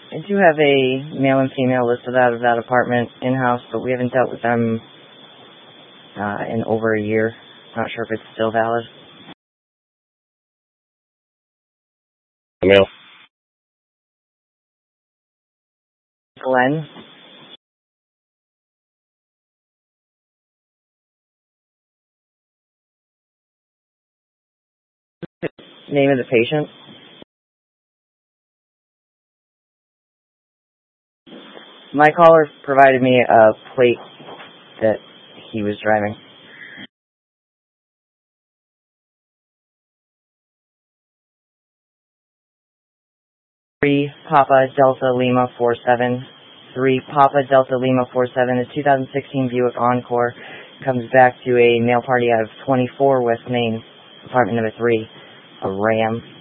I do have a male and female listed out of that apartment in-house, but we haven't dealt with them in over a year. Not sure if it's still valid. Male. Glenn. Name of the patient. My caller provided me a plate that he was driving. 3 Papa Delta Lima 47. 3 Papa Delta Lima 47. A 2016 Buick Encore comes back to a male party out of 24 West Main, apartment number 3, a Ram.